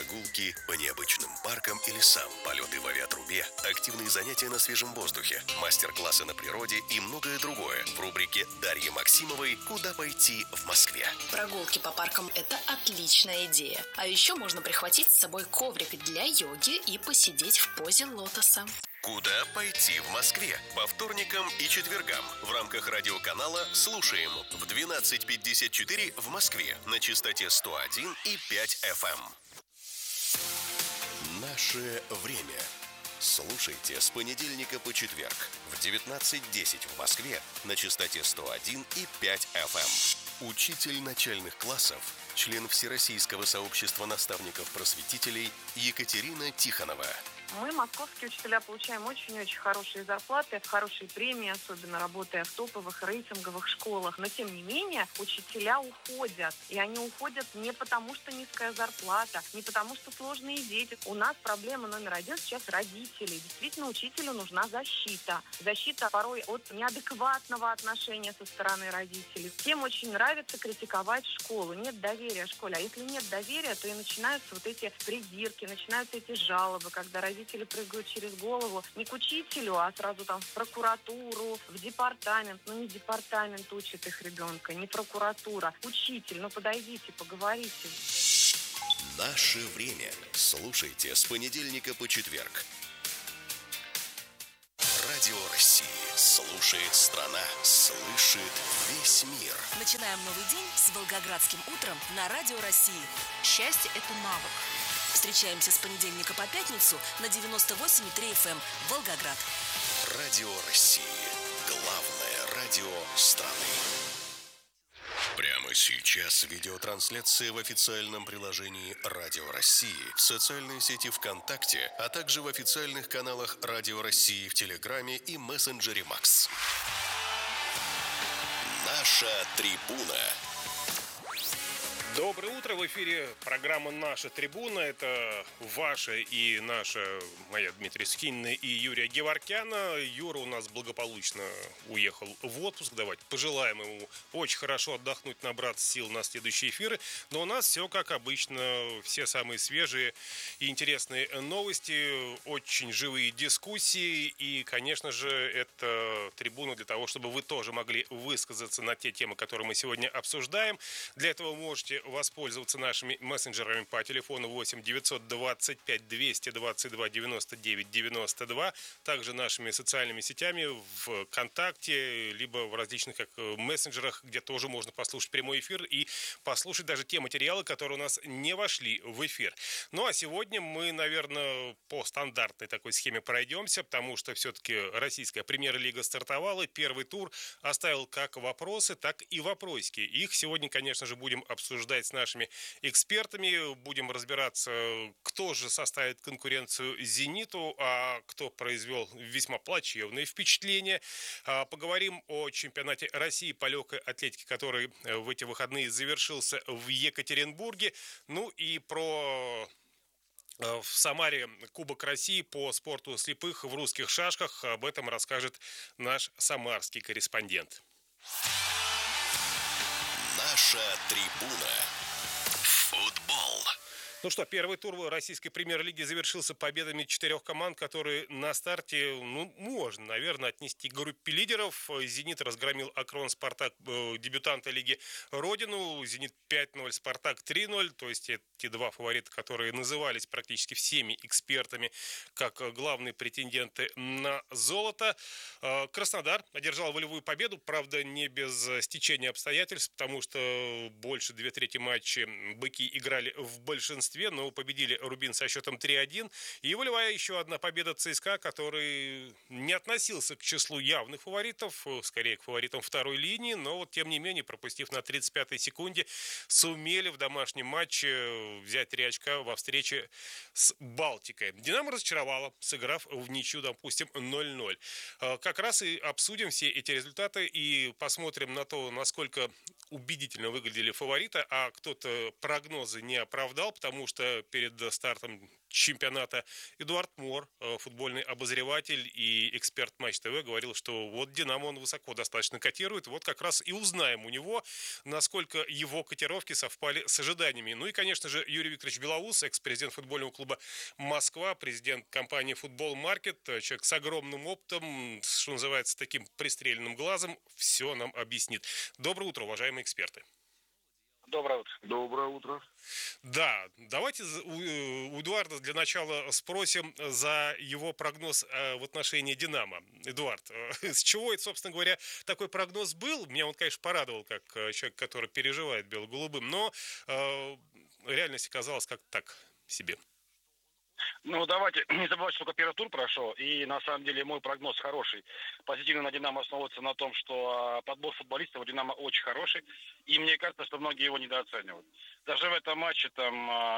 Прогулки по необычным паркам и лесам, полеты в авиатрубе, активные занятия на свежем воздухе, мастер-классы на природе и многое другое в рубрике Дарьи Максимовой «Куда пойти в Москве». Прогулки по паркам – это отличная идея. А еще можно прихватить с собой коврик для йоги и посидеть в позе лотоса. Куда пойти в Москве? По вторникам и четвергам в рамках радиоканала «Слушаем» в 12:54 в Москве на частоте 101 и 5 FM. Наше время. Слушайте с понедельника по четверг в 19:10 в Москве на частоте 101 и 5 FM. Учитель начальных классов, член Всероссийского сообщества наставников-просветителей Екатерина Тихонова. Мы, московские учителя, получаем очень-очень хорошие зарплаты, хорошие премии, особенно работая в топовых рейтинговых школах. Но, тем не менее, учителя уходят. И они уходят не потому, что низкая зарплата, не потому, что сложные дети. У нас проблема номер один сейчас родители. Действительно, учителю нужна защита. Защита порой от неадекватного отношения со стороны родителей. Всем очень нравится критиковать школу. Нет доверия школе. А если нет доверия, то и начинаются вот эти придирки, начинаются эти жалобы, когда родители прыгают через голову не к учителю, а сразу там в прокуратуру, в департамент. Ну, не департамент учит их ребенка, не прокуратура. Учитель, ну подойдите, поговорите. Наше время. Слушайте с понедельника по четверг. Радио России. Слушает страна. Слышит весь мир. Начинаем новый день с Волгоградским утром на Радио России. Счастье – это навык. Встречаемся с понедельника по пятницу на 98,3 FM Волгоград. Радио России. Главное радио страны. Прямо сейчас видеотрансляция в официальном приложении Радио России, в социальной сети ВКонтакте, а также в официальных каналах Радио России в Телеграме и мессенджере Макс. Наша трибуна. Доброе утро, в эфире программа «Наша трибуна». Это ваша и наша, моя Дмитрий Скинина и Юрия Геворкяна. Юра у нас благополучно уехал в отпуск. Давайте пожелаем ему очень хорошо отдохнуть, набраться сил на следующие эфиры. Но у нас все как обычно, все самые свежие и интересные новости, очень живые дискуссии. И, конечно же, это трибуна для того, чтобы вы тоже могли высказаться на те темы, которые мы сегодня обсуждаем. Для этого вы можете воспользоваться нашими мессенджерами по телефону 8 925 222 99 92, также нашими социальными сетями в ВКонтакте, либо в различных мессенджерах, где тоже можно послушать прямой эфир и послушать даже те материалы, которые у нас не вошли в эфир. Ну а сегодня мы, наверное, по стандартной такой схеме пройдемся, потому что все-таки российская премьер-лига стартовала, первый тур оставил как вопросы, так и вопросики. Их сегодня, конечно же, будем обсуждать с нашими экспертами, будем разбираться, кто же составит конкуренцию «Зениту», а кто произвел весьма плачевные впечатления. Поговорим о чемпионате России по легкой атлетике, который в эти выходные завершился в Екатеринбурге. Ну и про в Самаре Кубок России по спорту слепых в русских шашках. Об этом расскажет наш самарский корреспондент. Наша трибуна. Футбол. Ну что, первый тур российской премьер-лиги завершился победами 4 команд, которые на старте, можно, наверное, отнести к группе лидеров. «Зенит» разгромил «Акрон», «Спартак», дебютанта лиги «Родину». «Зенит» 5-0, «Спартак» 3-0. То есть эти два фаворита, которые назывались практически всеми экспертами как главные претенденты на золото. «Краснодар» одержал волевую победу, правда, не без стечения обстоятельств, потому что больше 2/3 матча «Быки» играли в большинстве, но победили «Рубин» со счетом 3-1. И волевая еще одна победа ЦСКА, который не относился к числу явных фаворитов, скорее к фаворитам второй линии, но вот тем не менее, пропустив на 35-й секунде, сумели в домашнем матче взять 3 очка во встрече с «Балтикой». «Динамо» разочаровало, сыграв в ничью, допустим, 0-0. Как раз и обсудим все эти результаты и посмотрим на то, насколько убедительно выглядели фавориты, а кто-то прогнозы не оправдал, потому потому что перед стартом чемпионата Эдуард Мор, футбольный обозреватель и эксперт Матч ТВ, говорил, что вот «Динамо» он высоко достаточно котирует. Вот как раз и узнаем у него, насколько его котировки совпали с ожиданиями. Ну и, конечно же, Юрий Викторович Белоус, экс-президент футбольного клуба «Москва», президент компании «Футбол Маркет», человек с огромным опытом, что называется, таким пристреленным глазом, все нам объяснит. Доброе утро, уважаемые эксперты. Доброе утро. Доброе утро. Да, давайте у Эдуарда для начала спросим за его прогноз в отношении «Динамо». Эдуард, с чего это, собственно говоря, такой прогноз был? Меня он, конечно, порадовал, как человек, который переживает бело-голубым, но реальность оказалась как так себе. Ну, давайте не забывать, что только первый тур прошел, и на самом деле мой прогноз хороший. Позитивно на «Динамо» основывается на том, что подбор футболистов у «Динамо» очень хороший, и мне кажется, что многие его недооценивают. Даже в этом матче там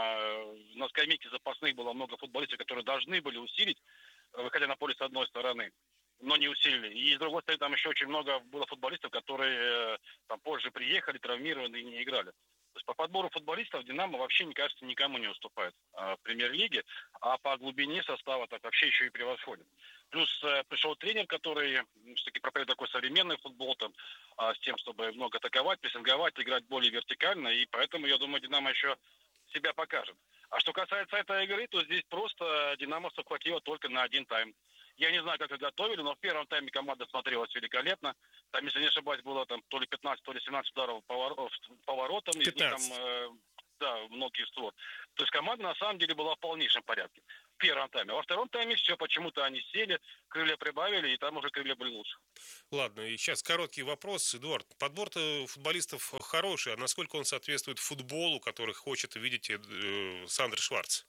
на скамейке запасных было много футболистов, которые должны были усилить, выходя на поле с одной стороны, но не усилили. И с другой стороны, там еще очень много было футболистов, которые там позже приехали, травмированы и не играли. То есть по подбору футболистов «Динамо» вообще, мне кажется, никому не уступает в премьер-лиге, а по глубине состава так вообще еще и превосходит. Плюс пришел тренер, который все-таки проповедует такой современный футбол, там, с тем, чтобы много атаковать, прессинговать, играть более вертикально, и поэтому, я думаю, «Динамо» еще себя покажет. А что касается этой игры, то здесь просто «Динамо» совхватило только на один тайм. Я не знаю, как их готовили, но в первом тайме команда смотрелась великолепно. Там, если не ошибаюсь, было там то ли 15, то ли 17 ударов по воротам. 15. Из них там, да, многие створ. То есть команда на самом деле была в полнейшем порядке. В первом тайме. А во втором тайме все, почему-то они сели, крылья прибавили, и там уже крылья были лучше. Ладно, и сейчас короткий вопрос, Эдуард. Подбор-то футболистов хороший, а насколько он соответствует футболу, который хочет видеть Сандер Шварц?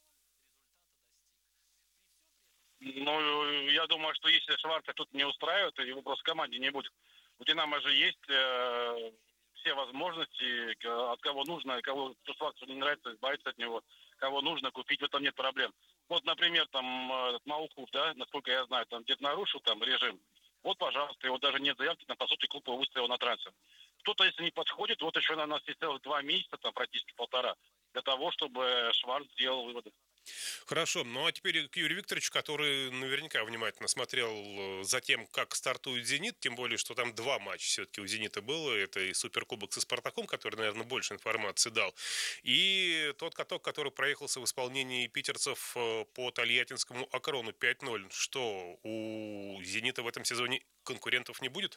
Ну, я думаю, что если Шварца тут не устраивает, его просто в команде не будет. У «Динамо» же есть все возможности, от кого нужно, кого Шварцу не нравится, избавиться от него, кого нужно купить, в этом нет проблем. Вот, например, там Маухов, да, насколько я знаю, там где-то нарушил там режим. Вот, пожалуйста, его даже нет заявки, там, по сути, клуб его выставил на трансфер. Кто-то, если не подходит, вот еще на нас есть целых 2 месяца, там практически 1,5, для того, чтобы Шварц сделал выводы. Хорошо, ну а теперь к Юрию Викторовичу, который наверняка внимательно смотрел за тем, как стартует «Зенит», тем более, что там 2 матча все-таки у «Зенита» было, это и Суперкубок со «Спартаком», который, наверное, больше информации дал, и тот каток, который проехался в исполнении питерцев по Тольяттинскому «Акрону» 5-0. Что, у «Зенита» в этом сезоне конкурентов не будет?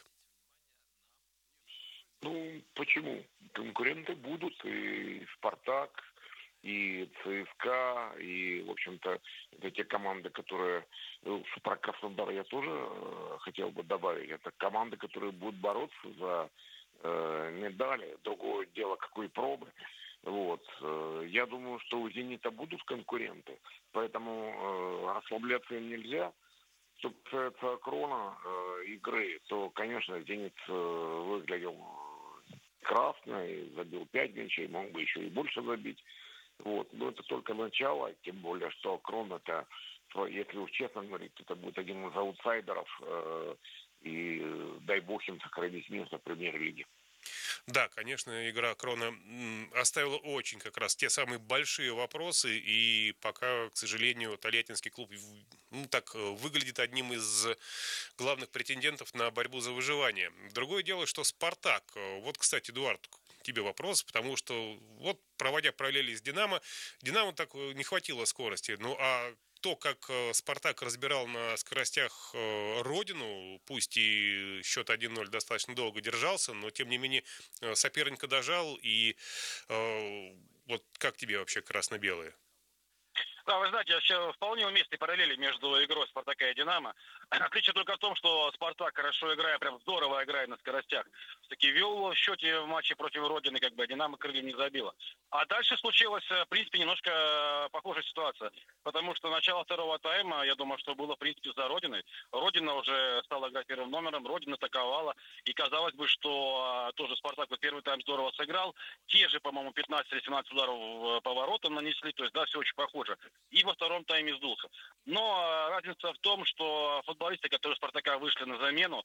Ну, почему? Конкуренты будут, и «Спартак», и ЦСКА, и, в общем-то, это те команды, которые... Про Краснодар я тоже хотел бы добавить. Это команды, которые будут бороться за медали. Другое дело, какой пробы. Вот. Я думаю, что у «Зенита» будут конкуренты, поэтому расслабляться им нельзя. Что касается «Акрона» игры, то, конечно, «Зенит» выглядел красно и забил 5 мячей, мог бы еще и больше забить. Вот. Но это только начало, тем более, что «Акрон» это, если уж честно говорить, это будет один из аутсайдеров, и дай бог им сохранить место в премьер-лиге. Да, конечно, игра «Акрона» оставила очень как раз те самые большие вопросы, и пока, к сожалению, Тольяттинский клуб так выглядит одним из главных претендентов на борьбу за выживание. Другое дело, что «Спартак». Вот, кстати, Эдуард, тебе вопрос, потому что вот, проводя параллели с «Динамо», «Динамо» так не хватило скорости, ну а то, как «Спартак» разбирал на скоростях Родину, пусть и счет 1-0 достаточно долго держался, но тем не менее соперника дожал, и вот как тебе вообще красно-белые? Да, вы знаете, вообще вполне уместные параллели между игрой «Спартака» и «Динамо». Отличие только в том, что «Спартак», хорошо играя, прям здорово играет на скоростях, все-таки вел в счете в матче против Родины, как бы «Динамо» крылья не забило. А дальше случилась, в принципе, немножко похожая ситуация, потому что начало второго тайма, я думаю, что было, в принципе, за Родиной. Родина уже стала играть первым номером, Родина атаковала, и казалось бы, что тоже «Спартак» вот первый тайм здорово сыграл, те же, по-моему, 15 или 17 ударов по воротам нанесли, то есть, да, все очень похоже. И во втором тайме сдулся. Но разница в том, что футболисты, которые «Спартака» вышли на замену,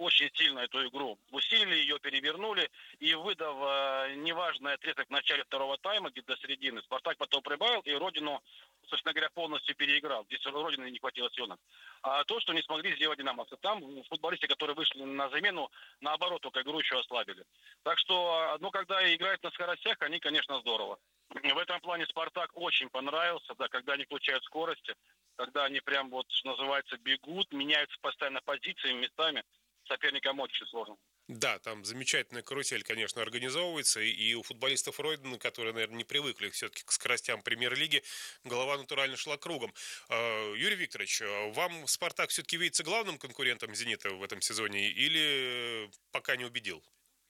очень сильно эту игру усилили, ее перевернули, и выдав неважный отрезок в начале второго тайма, где-то до середины, Спартак потом прибавил, и Родину, собственно говоря, полностью переиграл. Здесь Родины не хватило силы. А то, что не смогли сделать динамовцы. Там футболисты, которые вышли на замену, наоборот, только игру еще ослабили. Так что, когда играют на скоростях, они, конечно, здорово. В этом плане Спартак очень понравился, да, когда они получают скорости, когда они прям вот, что называется, бегут, меняются постоянно позициями, местами. Соперникам очень сложно. Да, там замечательная карусель, конечно, организовывается, и у футболистов Родины, которые, наверное, не привыкли все-таки к скоростям премьер-лиги, голова натурально шла кругом. Юрий Викторович, вам «Спартак» все-таки видится главным конкурентом «Зенита» в этом сезоне или пока не убедил?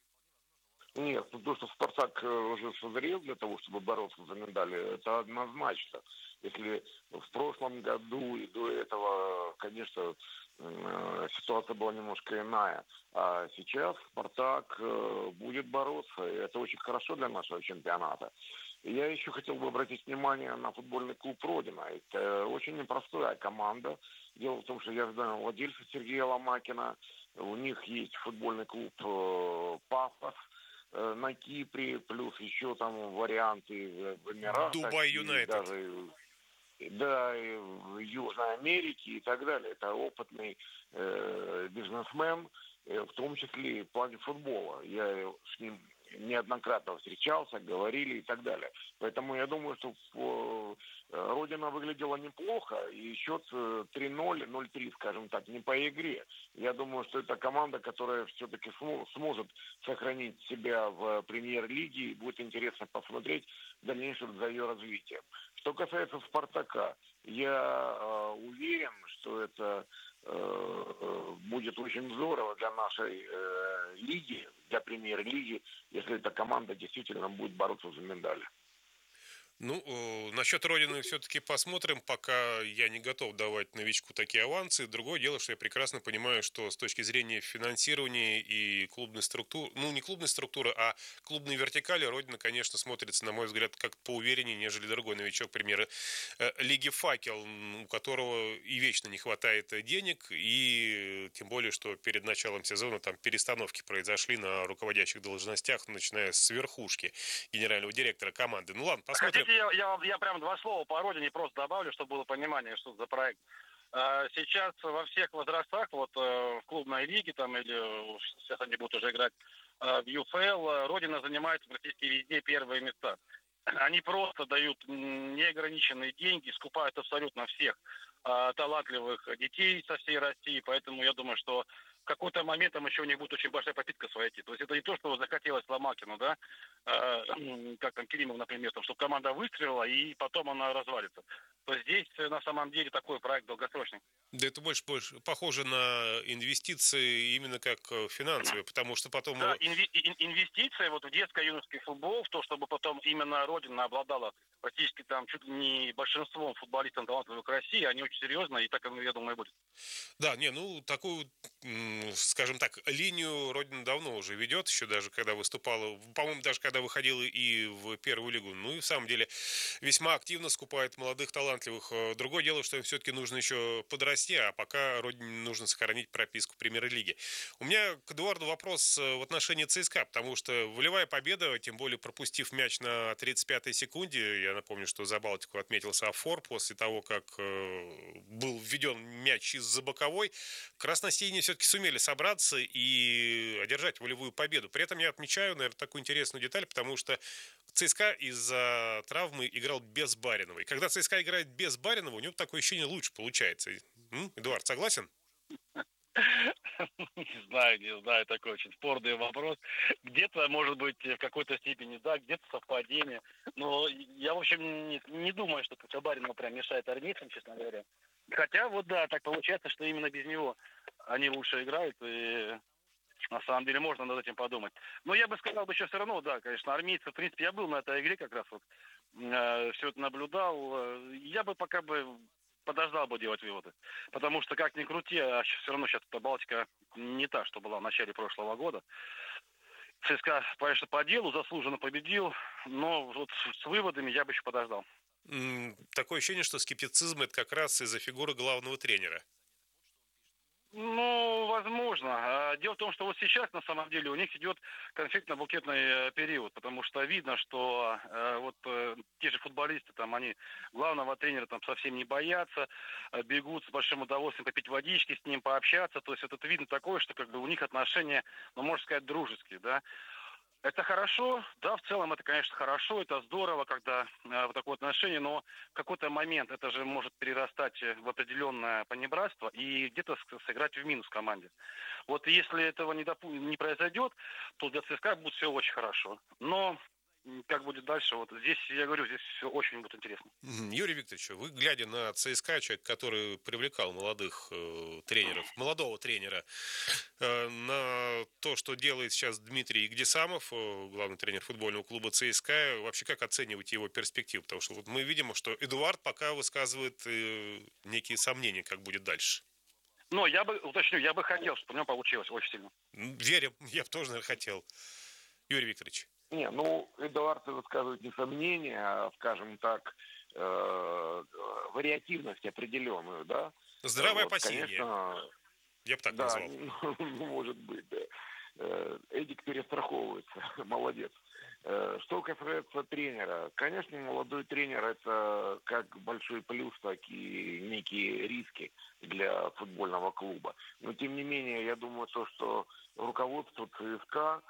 Нет, то, что «Спартак» уже созрел для того, чтобы бороться за медали, это однозначно. Если в прошлом году и до этого, конечно, ситуация была немножко иная. А сейчас «Спартак» будет бороться, и это очень хорошо для нашего чемпионата. И я еще хотел бы обратить внимание на футбольный клуб «Родина». Это очень непростая команда. Дело в том, что я знаю владельца Сергея Ломакина. У них есть футбольный клуб «Пафос» на Кипре, плюс еще там варианты в Эмиратах. Дубай Юнайтед. Даже, да, и в Южной Америке и так далее. Это опытный бизнесмен, в том числе и в плане футбола. Я с ним неоднократно встречался, говорили и так далее. Поэтому я думаю, что Родина выглядела неплохо, и счет 3-0, 0-3, скажем так, не по игре. Я думаю, что это команда, которая все-таки сможет сохранить себя в премьер-лиге, и будет интересно посмотреть в дальнейшем за ее развитием. Что касается «Спартака», я уверен, что это будет очень здорово для нашей лиги, для премьер-лиги, если эта команда действительно будет бороться за медали. Ну, насчет Родины все-таки посмотрим, пока я не готов давать новичку такие авансы. Другое дело, что я прекрасно понимаю, что с точки зрения финансирования и клубной структуры, ну, не клубной структуры, а клубной вертикали, Родина, конечно, смотрится, на мой взгляд, как поувереннее, нежели другой новичок, пример Лиги «Факел», у которого и вечно не хватает денег, и тем более, что перед началом сезона там перестановки произошли на руководящих должностях, начиная с верхушки генерального директора команды. Ну, ладно, посмотрим. Я прям два слова по Родине просто добавлю, чтобы было понимание, что за проект. Сейчас во всех возрастах, вот в клубной лиге там, или сейчас они будут уже играть в ЮФЛ, Родина занимает практически везде первые места. Они просто дают неограниченные деньги, скупают абсолютно всех талантливых детей со всей России, поэтому я думаю, что в какой-то момент там еще у них будет очень большая попытка войти. То есть это не то, что захотелось Ломакину, да, как там Керимов, например, там, чтобы команда выстрелила и потом она развалится. То здесь на самом деле такой проект долгосрочный. Да это больше похоже на инвестиции именно как финансовые, потому что потом... Да, инвестиции вот в детско-юношеский футбол, в то, чтобы потом именно Родина обладала практически там чуть ли не большинством футболистов талантливых России, они очень серьезно, и так, я думаю, и будет. Да, такую, скажем так, линию Родина давно уже ведет, еще даже когда выступала, по-моему, даже когда выходила и в первую лигу, ну и в самом деле весьма активно скупает молодых талантливых. Другое дело, что им все-таки нужно еще подрасти, а пока Родине нужно сохранить прописку премьер-лиги. У меня к Эдуарду вопрос в отношении ЦСКА, потому что волевая победа, тем более пропустив мяч на 35-й секунде, я напомню, что за Балтику отметился Афор после того, как был введен мяч из-за боковой, красно-синие все-таки сумели собраться и одержать волевую победу. При этом я отмечаю, наверное, такую интересную деталь, потому что ЦСКА из-за травмы играл без Баринова. И когда ЦСКА играет без Баринова, у него такое ощущение лучше получается. Эдуард, согласен? Не знаю, такой очень спорный вопрос. Где-то, может быть, в какой-то степени, да, где-то совпадение. Но я, в общем, не думаю, что Баринов прям мешает армейцам, честно говоря. Хотя, вот да, так получается, что именно без него они лучше играют, и на самом деле можно над этим подумать. Но я бы сказал еще все равно, да, конечно, армейцы, в принципе, я был на этой игре как раз вот, все это наблюдал. Я бы пока бы подождал бы делать выводы. Потому что, как ни крути, а все равно сейчас Балтика не та, что была в начале прошлого года. ЦСКА, конечно, по делу заслуженно победил, но вот с выводами я бы еще подождал. Такое ощущение, что скептицизм — это как раз из-за фигуры главного тренера. Ну, возможно. Дело в том, что вот сейчас, на самом деле, у них идет конфетно-букетный период, потому что видно, что те же футболисты, там, они главного тренера там совсем не боятся, бегут с большим удовольствием попить водички, с ним пообщаться. То есть вот это видно такое, что как бы у них отношения, ну, можно сказать, дружеские, да. Это хорошо, да, в целом это, конечно, хорошо, это здорово, когда вот такое отношение, но в какой-то момент это же может перерастать в определенное понебратство и где-то сыграть в минус команде. Вот если этого не произойдет, то для ЦСКА будет все очень хорошо. Но как будет дальше, вот здесь, я говорю, здесь все очень будет интересно. Юрий Викторович, вы, глядя на ЦСКА, человек, который привлекал молодых тренеров, молодого тренера, на то, что делает сейчас Дмитрий Игдисамов, главный тренер футбольного клуба ЦСКА, вообще как оцениваете его перспективу? Потому что вот мы видим, что Эдуард пока высказывает некие сомнения, как будет дальше. Но я бы, уточню, я бы хотел, чтобы у него получилось очень сильно. Верим, я бы тоже, наверное, хотел. Юрий Викторович. Не, ну, Эдуард высказывает не сомнения, а, скажем так, вариативность определенную, да. Здравое Вот, опасение. конечно, Я бы так да, назвал. может быть, да. Эдик перестраховывается, молодец. Что касается тренера, конечно, молодой тренер – это как большой плюс, так и некие риски для футбольного клуба. Но, тем не менее, я думаю, что руководство ЦСКА,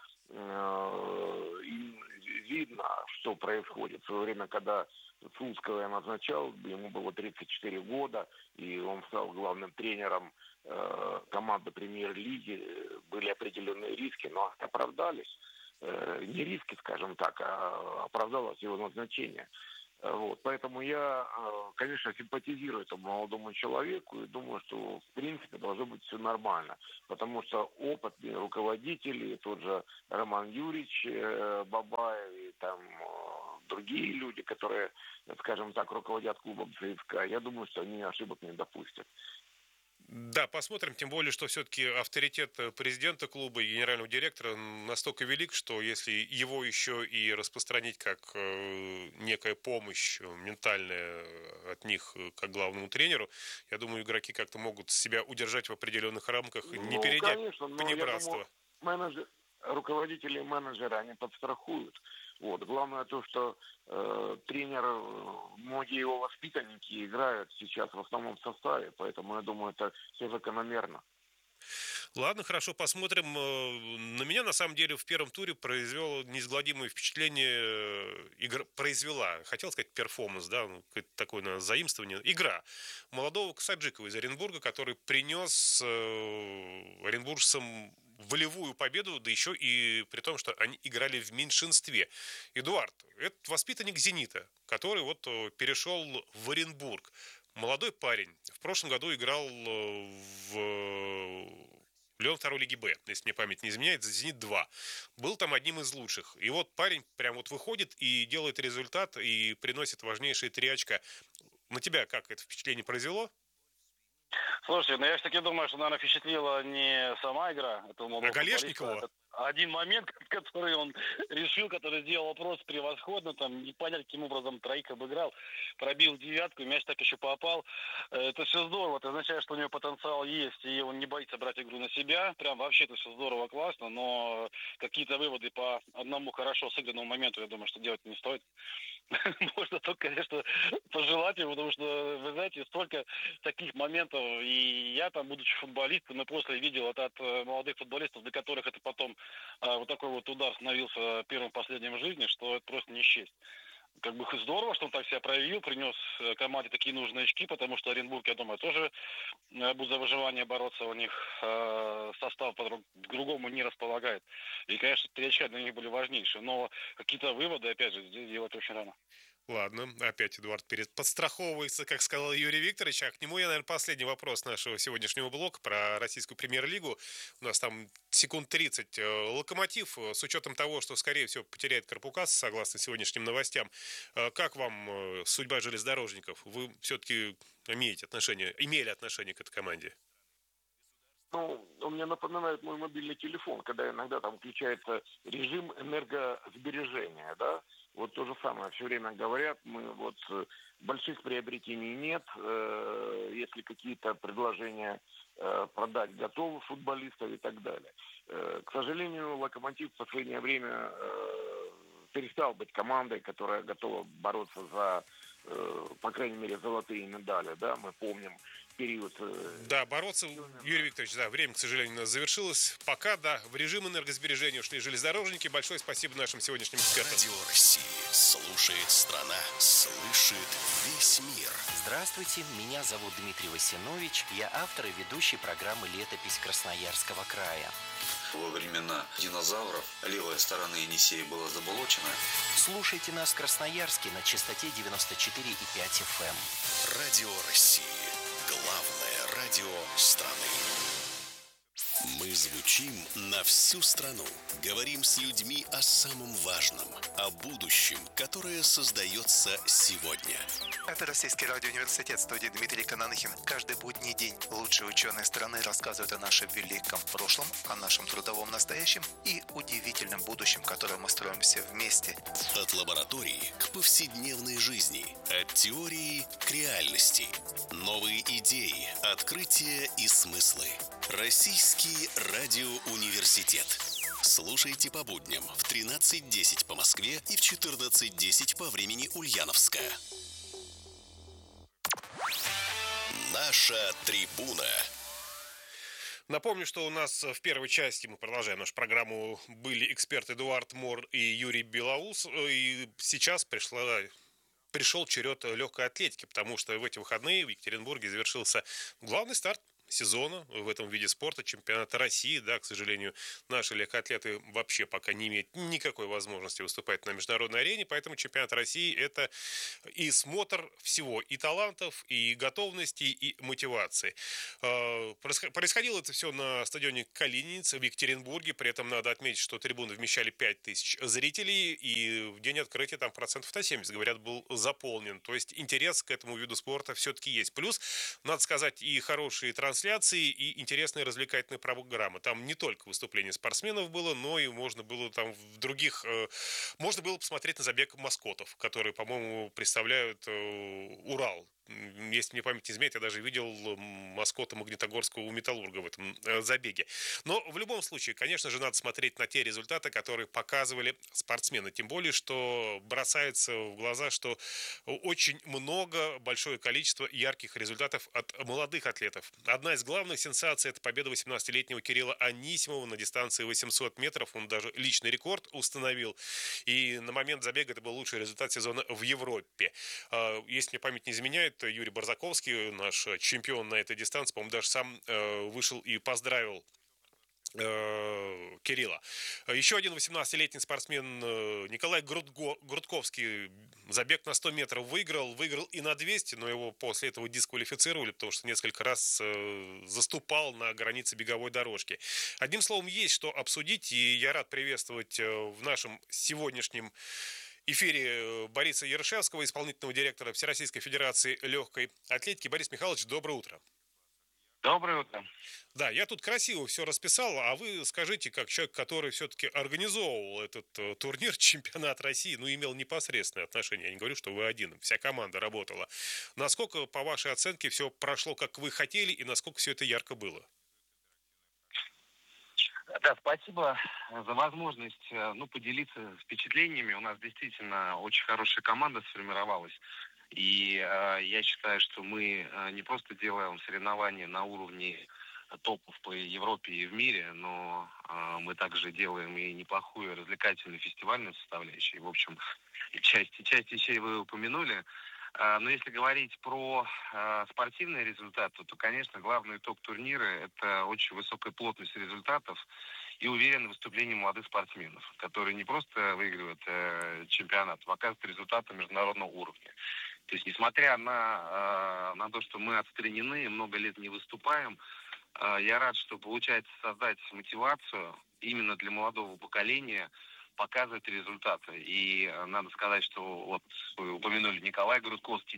им видно, что происходит. В свое время, когда Сунского я назначал, ему было 34 года, и он стал главным тренером команды премьер-лиги, были определенные риски, но оправдались. Не риски, скажем так, а оправдалось его назначение. Вот. Поэтому я, конечно, симпатизирую этому молодому человеку и думаю, что в принципе должно быть все нормально. Потому что опытные руководители, тот же Роман Юрьевич Бабаев и там другие люди, которые, скажем так, руководят клубом ЦСКА, я думаю, что они ошибок не допустят. Да, посмотрим, тем более, что все-таки авторитет президента клуба и генерального директора настолько велик, что если его еще и распространить как некая помощь ментальная от них как главному тренеру, я думаю, игроки как-то могут себя удержать в определенных рамках, не перейдя понебратство. Руководители и менеджеры, они подстрахуют. Вот. Главное то, что тренер, многие его воспитанники играют сейчас в основном составе, поэтому я думаю, это все закономерно. Ладно, хорошо, посмотрим. На меня, на самом деле, в первом туре произвело неизгладимое впечатление, произвела, хотел сказать, перформанс, да, такое, наверное, заимствование, игра молодого Касаджикова из Оренбурга, который принес оренбуржцам волевую победу, да еще и при том, что они играли в меньшинстве. Эдуард, это воспитанник «Зенита», который вот перешел в Оренбург. Молодой парень. В прошлом году играл в Лион второй лиги Б, если мне память не изменяет, за «Зенит-2». Был там одним из лучших. И вот парень прям вот выходит и делает результат, и приносит важнейшие 3 очка. На тебя как это впечатление произвело? Слушайте, ну я все-таки думаю, что, наверное, впечатлила не сама игра этого молодого Голешникова? Один момент, который он решил, который сделал просто превосходно, там, непонятно каким образом троих обыграл, пробил девятку, мяч так еще попал. Это все здорово, это означает, что у него потенциал есть, и он не боится брать игру на себя. Прям вообще это все здорово, классно, но какие-то выводы по одному хорошо сыгранному моменту, я думаю, что делать не стоит. Можно только, конечно, пожелать ему, потому что, вы знаете, столько таких моментов, и я там, будучи футболистом, и после видел это от молодых футболистов, для которых это потом вот такой вот удар становился первым последним в жизни, что это просто не счесть. Как бы здорово, что он так себя проявил, принес команде такие нужные очки, потому что Оренбург, я думаю, тоже будет за выживание бороться, у них состав по-другому не располагает. И, конечно, 3 очка для них были важнейшие, но какие-то выводы, опять же, здесь делать очень рано. Ладно, опять Эдуард подстраховывается, как сказал Юрий Викторович. А к нему я, наверное, последний вопрос нашего сегодняшнего блока про российскую премьер-лигу. У нас там секунд 30. Локомотив, с учетом того, что, скорее всего, потеряет Карпукас, согласно сегодняшним новостям. Как вам судьба железнодорожников? Вы все-таки имели отношение к этой команде? Ну, он мне напоминает мой мобильный телефон, когда иногда там включается режим энергосбережения, да, Вот то же самое. Все время говорят, мы вот больших приобретений нет. Если какие-то предложения продать готовых футболистов и так далее. К сожалению, «Локомотив» в последнее время перестал быть командой, которая готова бороться за, по крайней мере, золотые медали. Да? Мы помним период... Да, бороться, Юрий Викторович, да, время, к сожалению, у нас завершилось. Пока, да, в режим энергосбережения ушли железнодорожники. Большое спасибо нашим сегодняшним экспертам. Радио России слушает страна, слышит весь мир. Здравствуйте, меня зовут Дмитрий Васинович. Я автор и ведущий программы «Летопись Красноярского края». Во времена динозавров левая сторона Енисея была заболочена. Слушайте нас в Красноярске на частоте 94,5 FM. Радио России. Главное радио страны. Мы звучим на всю страну. Говорим с людьми о самом важном, о будущем, которое создается сегодня. Это Российский радиоуниверситет, в студии Дмитрий Кананыхин. Каждый будний день лучшие ученые страны рассказывают о нашем великом прошлом, о нашем трудовом настоящем и удивительном будущем, которое мы строим все вместе. От лаборатории к повседневной жизни, от теории к реальности. Новые идеи, открытия и смыслы. Российский радиоуниверситет. Слушайте по будням в 13:10 по Москве и в 14:10 по времени Ульяновска. Наша трибуна. Напомню, что у нас в первой части, мы продолжаем нашу программу, были эксперты Эдуард Мор и Юрий Белоус. И сейчас пришел черед легкой атлетики, потому что в эти выходные в Екатеринбурге завершился главный старт сезона в этом виде спорта, чемпионата России. Да, к сожалению, наши легкоатлеты вообще пока не имеют никакой возможности выступать на международной арене, поэтому чемпионат России – это и смотр всего, и талантов, и готовности, и мотивации. Происходило это все на стадионе Калининец в Екатеринбурге, при этом надо отметить, что трибуны вмещали 5000 зрителей, и в день открытия там процентов на 70, говорят, был заполнен. То есть интерес к этому виду спорта все-таки есть. Плюс, надо сказать, и хорошие трансляции, и интересные развлекательные программы. Там не только выступления спортсменов было, но и можно было там в других... Можно было посмотреть на забег маскотов, которые, по-моему, представляют Урал. Если мне память не изменяет, я даже видел маскота Магнитогорского у Металлурга в этом забеге. Но в любом случае, конечно же, надо смотреть на те результаты, которые показывали спортсмены. Тем более, что бросается в глаза, что очень много, большое количество ярких результатов от молодых атлетов. Одна из главных сенсаций – это победа 18-летнего Кирилла Анисимова на дистанции 800 метров. Он даже личный рекорд установил. И на момент забега это был лучший результат сезона в Европе. Если мне память не изменяет, Юрий Барзаковский, наш чемпион на этой дистанции, по-моему, даже сам вышел и поздравил Кирилла. Еще один 18-летний спортсмен Николай Грудковский забег на 100 метров выиграл и на 200, но его после этого дисквалифицировали, потому что несколько раз заступал на границе беговой дорожки. Одним словом, есть что обсудить, и я рад приветствовать в нашем сегодняшнем эфире Бориса Ярышевского, исполнительного директора Всероссийской Федерации легкой атлетики. Борис Михайлович, доброе утро. Доброе утро. Да, я тут красиво все расписал, а вы скажите, как человек, который все-таки организовывал этот турнир, чемпионат России, имел непосредственное отношение, я не говорю, что вы один, вся команда работала. Насколько, по вашей оценке, все прошло, как вы хотели, и насколько все это ярко было? Да, спасибо за возможность поделиться впечатлениями. У нас действительно очень хорошая команда сформировалась. И я считаю, что мы не просто делаем соревнования на уровне топов по Европе и в мире, но мы также делаем и неплохую развлекательную фестивальную составляющую. В общем, часть вещей вы упомянули. Но если говорить про спортивные результаты, то, конечно, главный итог турнира – это очень высокая плотность результатов и уверенное выступление молодых спортсменов, которые не просто выигрывают чемпионат, а показывают результаты международного уровня. То есть, несмотря на то, что мы отстранены, много лет не выступаем, я рад, что получается создать мотивацию именно для молодого поколения, показывает результаты. И надо сказать, что вот вы упомянули Николай Грудковский,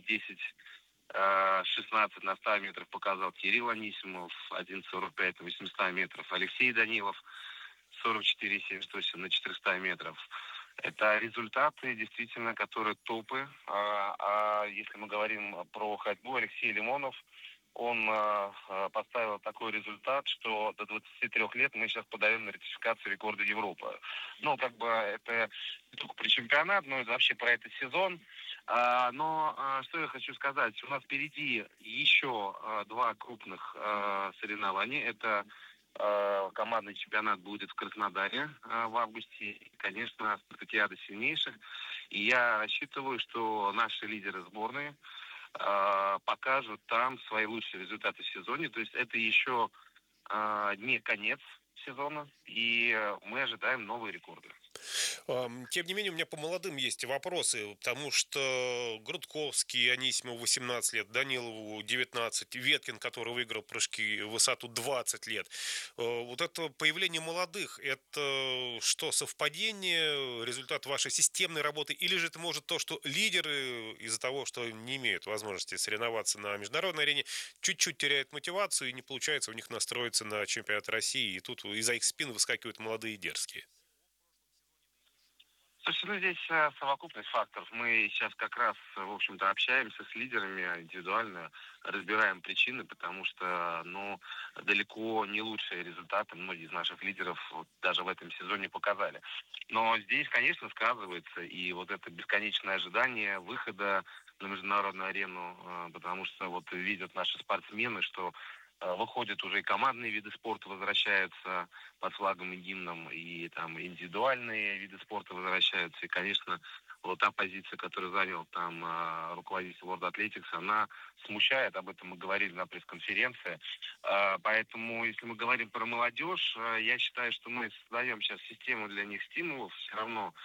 10-16 на 100 метров показал, Кирилл Анисимов 1.45 на 800 метров, Алексей Данилов 44.78 на 400 метров. Это результаты, действительно, которые топы. А если мы говорим про ходьбу, Алексей Лимонов, он поставил такой результат, что до 23 лет мы сейчас подаем на ратификацию рекорда Европы. Ну, как бы это не только про чемпионат, но и вообще про этот сезон. Что я хочу сказать, у нас впереди еще два крупных соревнования. Это командный чемпионат будет в Краснодаре в августе. И, конечно, спартакиада сильнейших. И я рассчитываю, что наши лидеры сборной покажут там свои лучшие результаты в сезоне. То есть это еще не конец сезона, и мы ожидаем новые рекорды. Тем не менее, у меня по молодым есть вопросы, потому что Грудковский, Анисимову 18 лет, Данилову 19, Веткин, который выиграл прыжки в высоту 20 лет. Вот это появление молодых, это что, совпадение, результат вашей системной работы, или же это может то, что лидеры из-за того, что не имеют возможности соревноваться на международной арене, чуть-чуть теряют мотивацию и не получается у них настроиться на чемпионат России, и тут из-за их спин выскакивают молодые и дерзкие? Слушай, здесь совокупность факторов. Мы сейчас как раз, в общем-то, общаемся с лидерами индивидуально, разбираем причины, потому что, далеко не лучшие результаты многие из наших лидеров даже в этом сезоне показали. Но здесь, конечно, сказывается и вот это бесконечное ожидание выхода на международную арену, потому что вот видят наши спортсмены, что выходят уже и командные виды спорта возвращаются под флагом и гимном, и там индивидуальные виды спорта возвращаются. И, конечно, вот та позиция, которую занял там руководитель World Athletics, она смущает, об этом мы говорили на пресс-конференции. Поэтому, если мы говорим про молодежь, я считаю, что мы создаем сейчас систему для них стимулов. Все равно,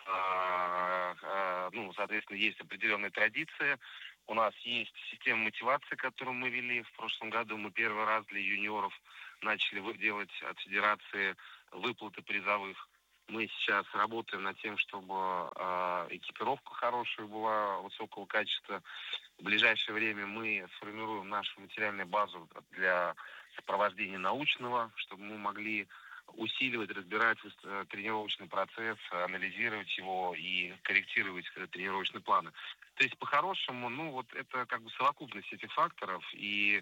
соответственно, есть определенные традиции. У нас есть система мотивации, которую мы вели в прошлом году. Мы первый раз для юниоров начали делать от федерации выплаты призовых. Мы сейчас работаем над тем, чтобы экипировка хорошая была, высокого качества. В ближайшее время мы сформируем нашу материальную базу для сопровождения научного, чтобы мы могли усиливать, разбирать тренировочный процесс, анализировать его и корректировать тренировочные планы. То есть, по-хорошему, это как бы совокупность этих факторов, и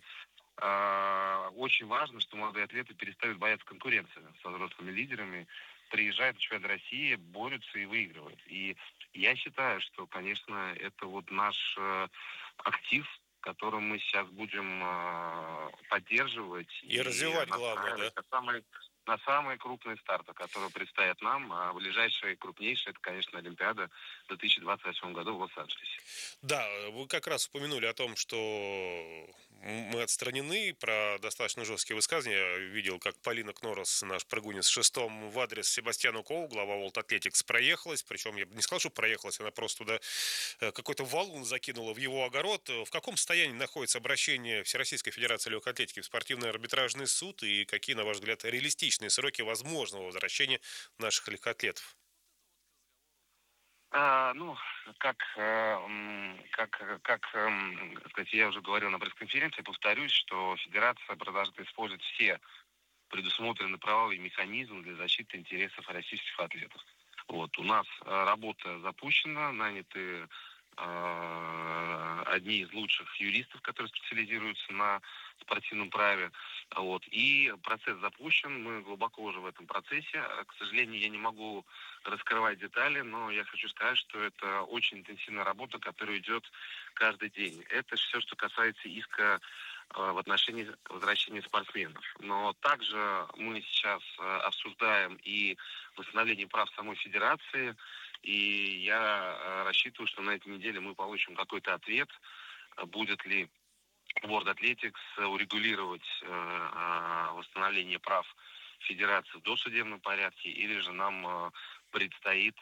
очень важно, что молодые атлеты перестают бояться конкуренции со взрослыми лидерами, приезжают в чемпионат России, борются и выигрывают. И я считаю, что, конечно, это вот наш актив, который мы сейчас будем поддерживать и развивать, главное, да? На самые крупные старты, которые предстоят нам, а ближайшие крупнейшие, это, конечно, Олимпиада в 2028 году в Лос-Анджелесе. Да, вы как раз упомянули о том, что мы отстранены, про достаточно жесткие высказывания. Я видел, как Полина Кнорос, наш прыгунец, шестом в адрес Себастьяну Коу, глава World Athletics, проехалась. Причем я бы не сказал, что проехалась, она просто туда какой-то валун закинула в его огород. В каком состоянии находится обращение Всероссийской Федерации легкой атлетики в спортивный арбитражный суд, и какие, на ваш взгляд, реалистичные сроки возможного возвращения наших легкоатлетов? Сказать, я уже говорил на пресс-конференции, повторюсь, что Федерация продолжает использовать все предусмотренные правовые механизмы для защиты интересов российских атлетов. Вот, у нас работа запущена, наняты одни из лучших юристов, которые специализируются на спортивном праве. Вот. И процесс запущен, мы глубоко уже в этом процессе. К сожалению, я не могу раскрывать детали, но я хочу сказать, что это очень интенсивная работа, которая идет каждый день. Это все, что касается иска в отношении возвращения спортсменов. Но также мы сейчас обсуждаем и восстановление прав самой федерации, и я рассчитываю, что на этой неделе мы получим какой-то ответ, будет ли World Athletics урегулировать восстановление прав федерации в досудебном порядке, или же нам предстоит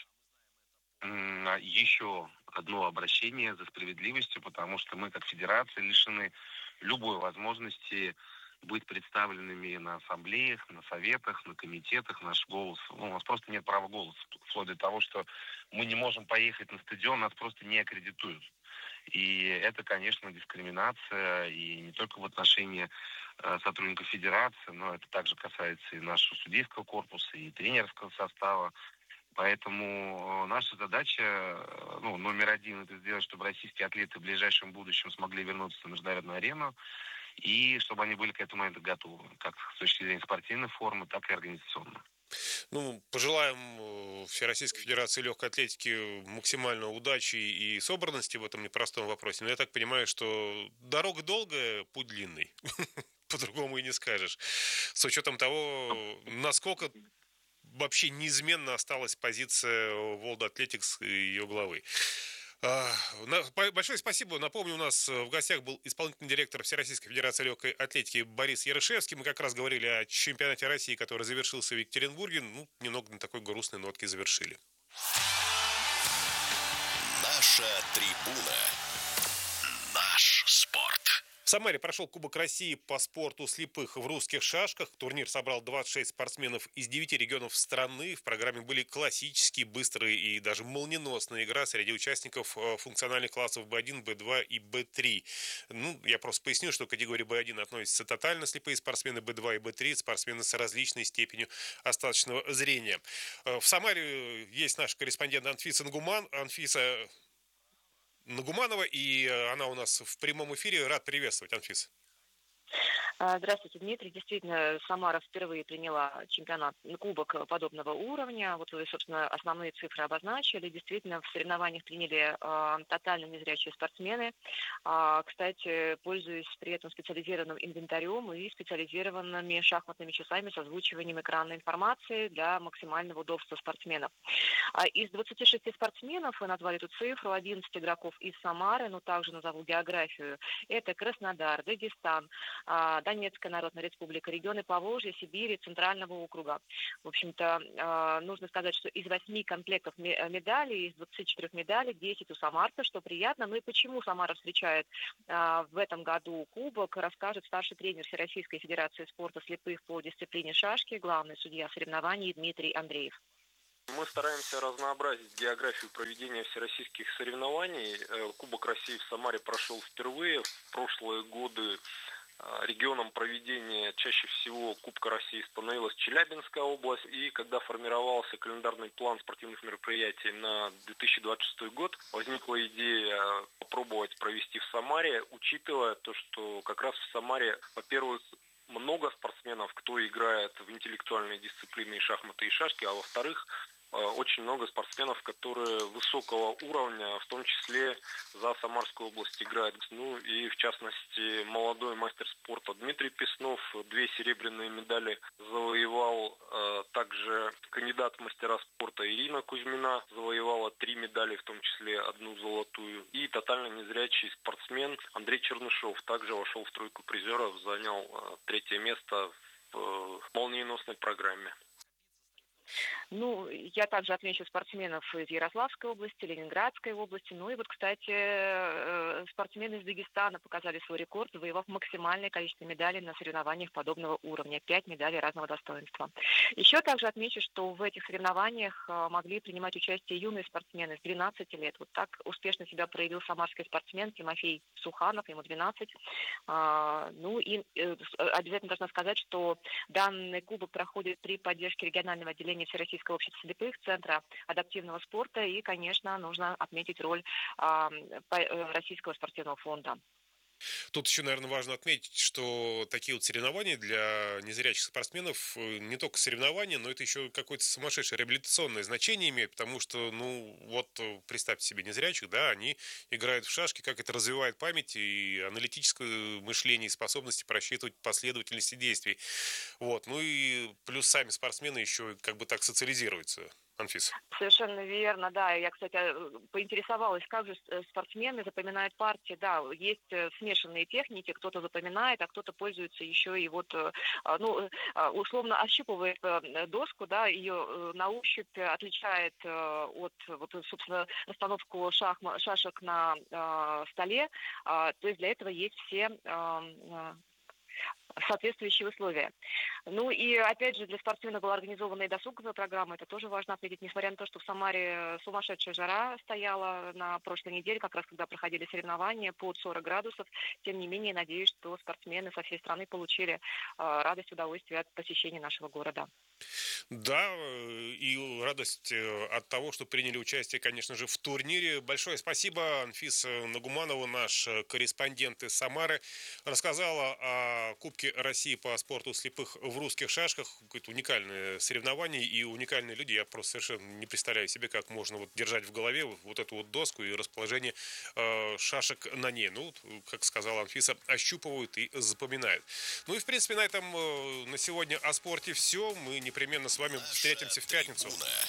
еще одно обращение за справедливостью, потому что мы, как федерация, лишены любой возможности быть представленными на ассамблеях, на советах, на комитетах. Наш голос, у нас просто нет права голоса, вплоть до того, что мы не можем поехать на стадион, нас просто не аккредитуют. И это, конечно, дискриминация, и не только в отношении сотрудников федерации, но это также касается и нашего судейского корпуса, и тренерского состава. Поэтому наша задача, номер один, это сделать, чтобы российские атлеты в ближайшем будущем смогли вернуться на международную арену, и чтобы они были к этому моменту готовы, как с точки зрения спортивной формы, так и организационно. Пожелаем Всероссийской Федерации легкой атлетики максимальной удачи и собранности в этом непростом вопросе. Но я так понимаю, что дорога долгая, путь длинный. По-другому и не скажешь. С учетом того, насколько вообще неизменно осталась позиция World Athletics и ее главы. Большое спасибо. Напомню, у нас в гостях был исполнительный директор Всероссийской Федерации легкой атлетики Борис Ярышевский. Мы как раз говорили о чемпионате России, который завершился в Екатеринбурге. Немного на такой грустной нотке завершили. Наша трибуна. Наш спорт. В Самаре прошел Кубок России по спорту слепых в русских шашках. Турнир собрал 26 спортсменов из 9 регионов страны. В программе были классические, быстрые и даже молниеносные игры среди участников функциональных классов B1, B2 и B3. Я просто поясню, что к категории B1 относятся тотально слепые спортсмены, B2 и B3 спортсмены с различной степенью остаточного зрения. В Самаре есть наш корреспондент Анфиса Нагуманова, и она у нас в прямом эфире. Рад приветствовать, Анфиса. Здравствуйте, Дмитрий. Действительно, Самара впервые приняла кубок подобного уровня. Вот вы, собственно, основные цифры обозначили. Действительно, в соревнованиях приняли тотально незрячие спортсмены. Кстати, пользуясь при этом специализированным инвентарем и специализированными шахматными часами с озвучиванием экранной информации для максимального удобства спортсменов. Из 26 спортсменов, вы назвали эту цифру, 11 игроков из Самары, но также назову географию. Это Краснодар, Дагестан, Донецкая Народная Республика, регионы Поволжья, Сибири, Центрального округа. В общем-то, нужно сказать, что из 8 комплектов медалей, из 24 медалей, 10 у самарцев, что приятно. Ну и почему Самара встречает в этом году кубок, расскажет старший тренер Всероссийской Федерации спорта слепых по дисциплине шашки, главный судья соревнований Дмитрий Андреев. Мы стараемся разнообразить географию проведения всероссийских соревнований. Кубок России в Самаре прошел впервые. В прошлые годы регионом проведения чаще всего Кубка России становилась Челябинская область. И когда формировался календарный план спортивных мероприятий на 2026 год, возникла идея попробовать провести в Самаре, учитывая то, что как раз в Самаре, во-первых, много спортсменов, кто играет в интеллектуальные дисциплины и шахматы, и шашки, а во-вторых, очень много спортсменов, которые высокого уровня, в том числе за Самарскую область играют. И в частности, молодой мастер спорта Дмитрий Песнов 2 серебряные медали завоевал. Также кандидат в мастера спорта Ирина Кузьмина завоевала 3 медали, в том числе 1 золотую. И тотально незрячий спортсмен Андрей Чернышов также вошел в тройку призеров, занял 3-е место в молниеносной программе. Я также отмечу спортсменов из Ярославской области, Ленинградской области. И кстати, спортсмены из Дагестана показали свой рекорд, завоевав максимальное количество медалей на соревнованиях подобного уровня. 5 медалей разного достоинства. Еще также отмечу, что в этих соревнованиях могли принимать участие юные спортсмены с 12 лет. Вот так успешно себя проявил самарский спортсмен Тимофей Суханов, ему 12. И обязательно должна сказать, что данный кубок проходит при поддержке регионального отделения Всероссийского общества слепых, Центра адаптивного спорта, и, конечно, нужно отметить роль Российского спортивного фонда. Тут еще, наверное, важно отметить, что такие вот соревнования для незрячих спортсменов не только соревнования, но это еще какое-то сумасшедшее реабилитационное значение имеет, потому что, представьте себе незрячих, да, они играют в шашки, как это развивает память и аналитическое мышление, и способности просчитывать последовательности действий. И плюс сами спортсмены еще как бы так социализируются. Анфиса. Совершенно верно, да. Я, кстати, поинтересовалась, как же спортсмены запоминают партии. Да, есть смешанные техники, кто-то запоминает, а кто-то пользуется еще и условно ощупывает доску, да, ее на ощупь отличает от, собственно, расстановку шашек на столе. То есть для этого есть все соответствующие условия. И опять же для спортсменов была организована и досуговая программа. Это тоже важно отметить, несмотря на то, что в Самаре сумасшедшая жара стояла на прошлой неделе, как раз когда проходили соревнования под 40 градусов. Тем не менее, надеюсь, что спортсмены со всей страны получили радость, удовольствие от посещения нашего города. Да, и радость от того, что приняли участие, конечно же, в турнире. Большое спасибо. Анфиса Нагуманова, наш корреспондент из Самары, рассказала о Кубке России по спорту слепых в русских шашках. Какое-то уникальное соревнование и уникальные люди. Я просто совершенно не представляю себе, как можно вот держать в голове вот эту вот доску и расположение шашек на ней. Ну, как сказала Анфиса, ощупывают и запоминают. Ну и, в принципе, на этом на сегодня о спорте все. Мы непременно с вами встретимся в пятницу.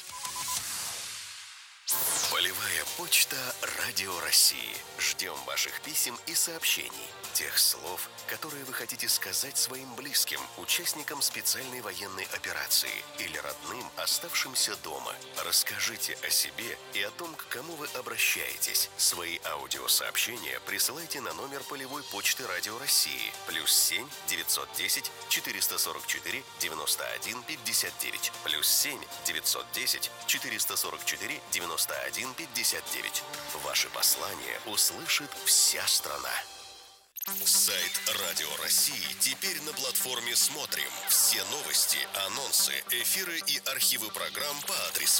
Полевая почта Радио России. Ждем ваших писем и сообщений. Тех слов, которые вы хотите сказать своим близким, участникам специальной военной операции или родным, оставшимся дома. Расскажите о себе и о том, к кому вы обращаетесь. Свои аудиосообщения присылайте на номер полевой почты Радио России +7 910 444 91 59 +7 910 444 91 59. Ваши послания услышит вся страна. Сайт Радио России теперь на платформе «Смотрим». Все новости, анонсы, эфиры и архивы программ по адресу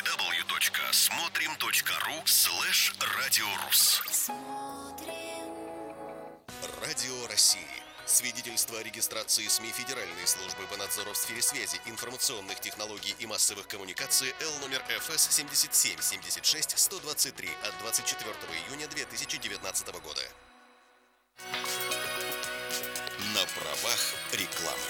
www.смотрим.ру/радиорус. Радио России. Свидетельство о регистрации СМИ Федеральной службы по надзору в сфере связи, информационных технологий и массовых коммуникаций Л номер ФС 7776-123 от 24 июня 2019 года. На правах рекламы.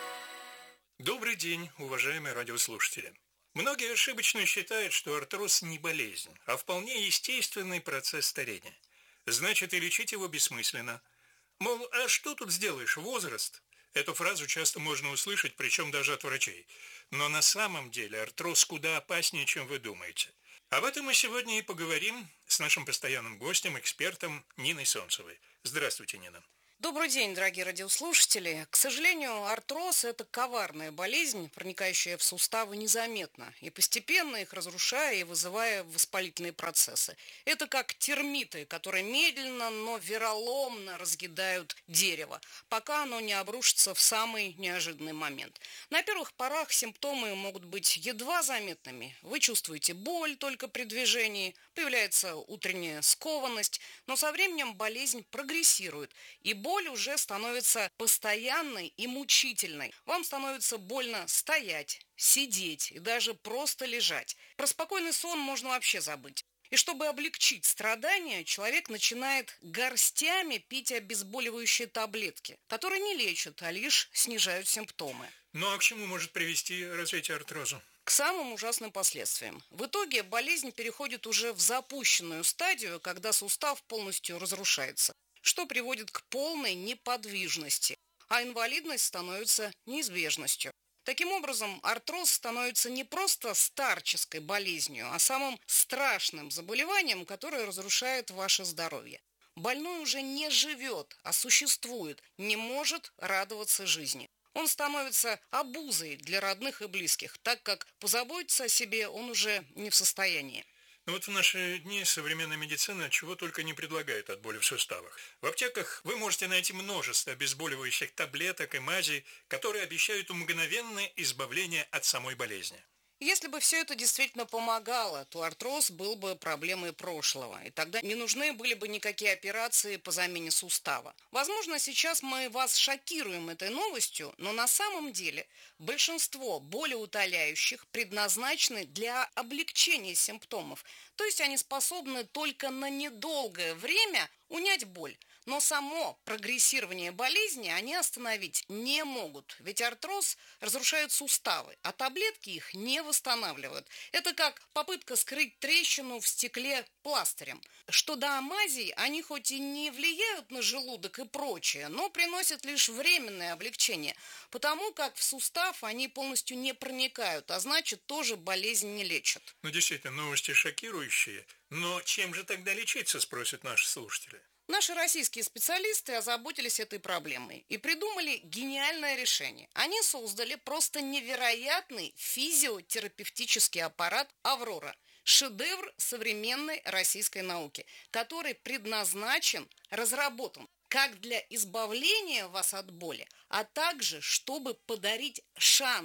Добрый день, уважаемые радиослушатели. Многие ошибочно считают, что артроз не болезнь, а вполне естественный процесс старения. Значит, и лечить его бессмысленно. Мол, а что тут сделаешь, возраст? Эту фразу часто можно услышать, причем даже от врачей. Но на самом деле артроз куда опаснее, чем вы думаете. Об этом мы сегодня и поговорим с нашим постоянным гостем, экспертом Ниной Солнцевой. Здравствуйте, Нина. Добрый день, дорогие радиослушатели. К сожалению, артроз – это коварная болезнь, проникающая в суставы незаметно и постепенно их разрушая и вызывая воспалительные процессы. Это как термиты, которые медленно, но вероломно разъедают дерево, пока оно не обрушится в самый неожиданный момент. На первых порах симптомы могут быть едва заметными. Вы чувствуете боль только при движении, появляется утренняя скованность, но со временем болезнь прогрессирует, и боль уже становится постоянной и мучительной. Вам становится больно стоять, сидеть и даже просто лежать. Про спокойный сон можно вообще забыть. И чтобы облегчить страдания, человек начинает горстями пить обезболивающие таблетки, которые не лечат, а лишь снижают симптомы. Ну а к чему может привести развитие артроза? К самым ужасным последствиям. В итоге болезнь переходит уже в запущенную стадию, когда сустав полностью разрушается, что приводит к полной неподвижности, а инвалидность становится неизбежностью. Таким образом, артроз становится не просто старческой болезнью, а самым страшным заболеванием, которое разрушает ваше здоровье. Больной уже не живет, а существует, не может радоваться жизни. Он становится обузой для родных и близких, так как позаботиться о себе он уже не в состоянии. Ну вот в наши дни современная медицина чего только не предлагает от боли в суставах. В аптеках вы можете найти множество обезболивающих таблеток и мазей, которые обещают мгновенное избавление от самой болезни. Если бы все это действительно помогало, то артроз был бы проблемой прошлого, и тогда не нужны были бы никакие операции по замене сустава. Возможно, сейчас мы вас шокируем этой новостью, но на самом деле большинство болеутоляющих предназначены для облегчения симптомов, то есть они способны только на недолгое время унять боль. Но само прогрессирование болезни они остановить не могут, ведь артроз разрушает суставы, а таблетки их не восстанавливают. Это как попытка скрыть трещину в стекле пластырем. Что до мазей, они хоть и не влияют на желудок и прочее, но приносят лишь временное облегчение, потому как в сустав они полностью не проникают, а значит тоже болезнь не лечат. Ну действительно, новости шокирующие, но чем же тогда лечиться, спросят наши слушатели. Наши российские специалисты озаботились этой проблемой и придумали гениальное решение. Они создали просто невероятный физиотерапевтический аппарат «Аврора». Шедевр современной российской науки, который предназначен, разработан как для избавления вас от боли, а также чтобы подарить шанс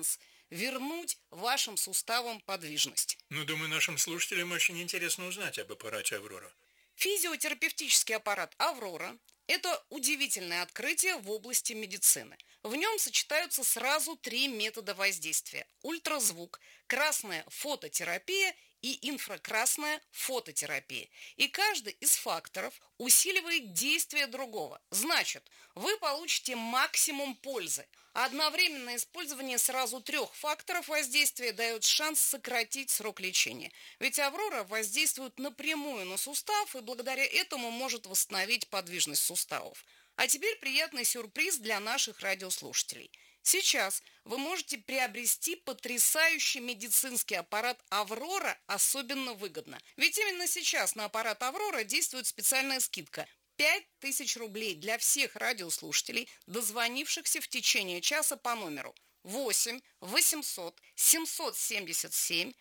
вернуть вашим суставам подвижность. Ну, думаю, нашим слушателям очень интересно узнать об аппарате «Аврора». Физиотерапевтический аппарат «Аврора» – это удивительное открытие в области медицины. В нем сочетаются сразу 3 метода воздействия – ультразвук, красная фототерапия и инфракрасная фототерапия. И каждый из факторов усиливает действие другого. Значит, вы получите максимум пользы. Одновременное использование сразу 3 факторов воздействия дает шанс сократить срок лечения. Ведь «Аврора» воздействует напрямую на сустав и благодаря этому может восстановить подвижность суставов. А теперь приятный сюрприз для наших радиослушателей. Сейчас вы можете приобрести потрясающий медицинский аппарат «Аврора» особенно выгодно. Ведь именно сейчас на аппарат «Аврора» действует специальная скидка – 5000 рублей для всех радиослушателей, дозвонившихся в течение часа по номеру 8 800 777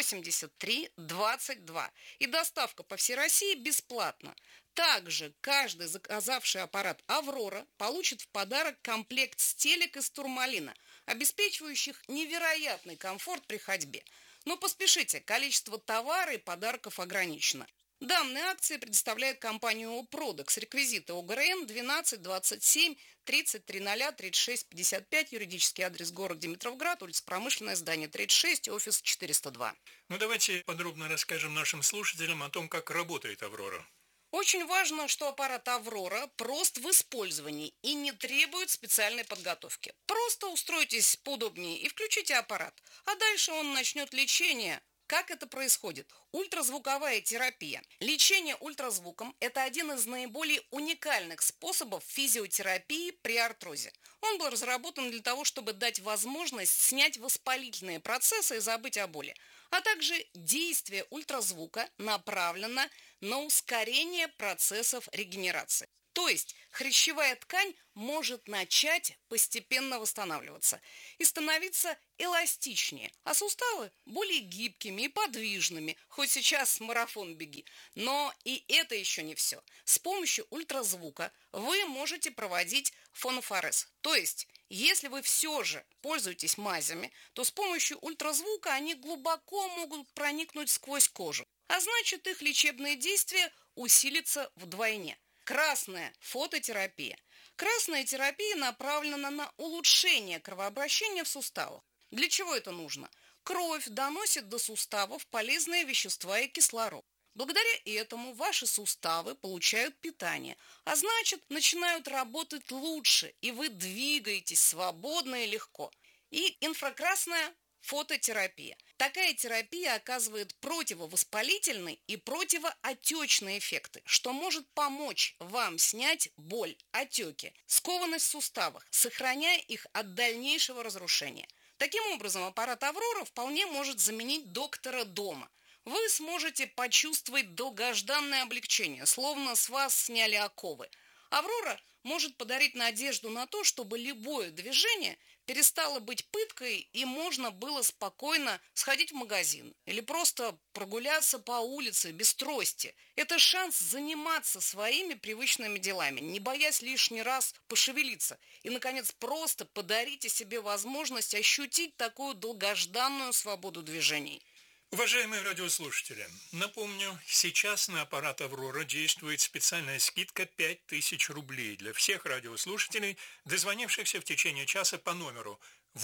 83 22. И доставка по всей России бесплатна. Также каждый заказавший аппарат «Аврора» получит в подарок комплект стелек из турмалина, обеспечивающих невероятный комфорт при ходьбе. Но поспешите, количество товара и подарков ограничено. Данные акции предоставляет компания «Опродекс». Реквизиты ОГРН 12 27 33 00 36 55, юридический адрес город Димитровград, улица Промышленная, здание 36, офис 402. Ну, давайте подробно расскажем нашим слушателям о том, как работает «Аврора». Очень важно, что аппарат «Аврора» прост в использовании и не требует специальной подготовки. Просто устройтесь поудобнее и включите аппарат, а дальше он начнет лечение. Как это происходит? Ультразвуковая терапия. Лечение ультразвуком – это один из наиболее уникальных способов физиотерапии при артрозе. Он был разработан для того, чтобы дать возможность снять воспалительные процессы и забыть о боли. А также действие ультразвука направлено на ускорение процессов регенерации. То есть хрящевая ткань может начать постепенно восстанавливаться и становиться эластичнее, а суставы более гибкими и подвижными, хоть сейчас марафон беги. Но и это еще не все. С помощью ультразвука вы можете проводить фонофорез. То есть, если вы все же пользуетесь мазями, то с помощью ультразвука они глубоко могут проникнуть сквозь кожу, а значит их лечебное действие усилится вдвойне. Красная фототерапия. Красная терапия направлена на улучшение кровообращения в суставах. Для чего это нужно? Кровь доносит до суставов полезные вещества и кислород. Благодаря этому ваши суставы получают питание, а значит начинают работать лучше, и вы двигаетесь свободно и легко. И инфракрасная фототерапия. Такая терапия оказывает противовоспалительные и противоотечные эффекты, что может помочь вам снять боль, отеки, скованность в суставах, сохраняя их от дальнейшего разрушения. Таким образом, аппарат «Аврора» вполне может заменить доктора дома. Вы сможете почувствовать долгожданное облегчение, словно с вас сняли оковы. «Аврора» может подарить надежду на то, чтобы любое движение перестало быть пыткой и можно было спокойно сходить в магазин или просто прогуляться по улице без трости. Это шанс заниматься своими привычными делами, не боясь лишний раз пошевелиться. И, наконец, просто подарите себе возможность ощутить такую долгожданную свободу движений. Уважаемые радиослушатели, напомню, сейчас на аппарат «Аврора» действует специальная скидка 5000 рублей для всех радиослушателей, дозвонившихся в течение часа по номеру